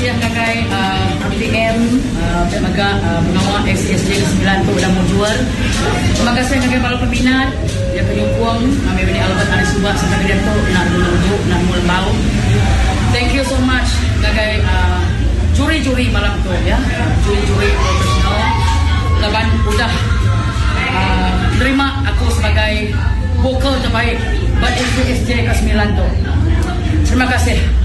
kasih kagay PTM Bungawa SSJ ke-9 tu udah mau jual. Terima kasih kagay para peminat yang penyukuang kami ini Albert Alisuba sampai dia tu nak dulu nak mulbau. Thank you so much kagay juri-juri malam tu ya. Juri-juri profesional. Laban udah terima aku sebagai vokal terbaik buat SSJ ke-9 tu. Terima kasih.